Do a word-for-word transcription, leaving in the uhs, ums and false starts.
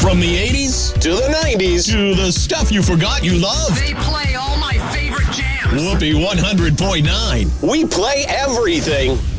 From the eighties to the nineties to the stuff you forgot you loved. They play all my favorite jams. Whoopee one hundred point nine. We play everything.